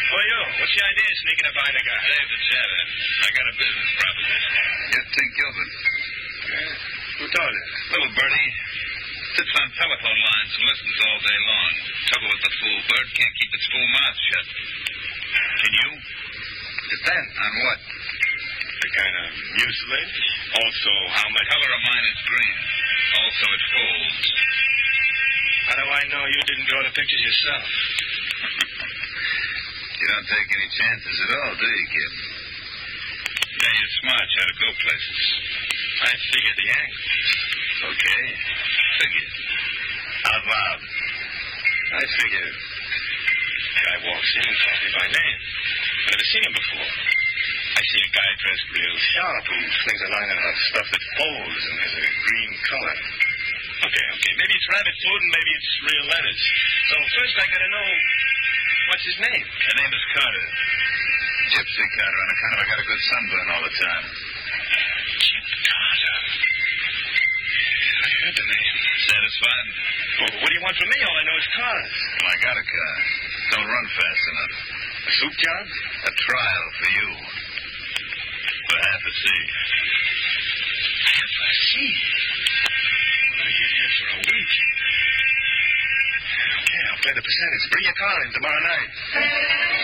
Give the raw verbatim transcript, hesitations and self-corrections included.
Who are you? What's the idea of sneaking up behind a guy? Save the chatter. I got a business proposition. Get Tink Gilbert. Yeah. Who told you? Little birdie. Sits on telephone lines and listens all day long. Trouble with the fool bird, can't keep its fool mouth shut. Can you? Depend on what? The kind of mucilage. Also, how much... The color of mine is green. Also, it folds. How do I know you didn't draw the pictures yourself? You don't take any chances at all, do you, kid? Yeah, you're smart. You ought to go places. I figured the angle. Okay. Figure. Out loud. I figured. Guy walks in and calls me by name. I've never seen him before. I see a guy dressed real sharp who slings a line of stuff that folds and has a green color. Okay, okay. Maybe it's rabbit food and maybe it's real lettuce. So first I gotta know, what's his name? The name is Carter. Gypsy Carter, on account of I got a good sunburn all the time. Chip Carter. I heard the name. Satisfied? Well, what do you want from me? All I know is cars. Well, I got a car. Don't run fast enough. A soup job? A trial for you. For half a C. Half a C? When I get here for a week. Okay, I'll play the percentage. Bring your car in tomorrow night.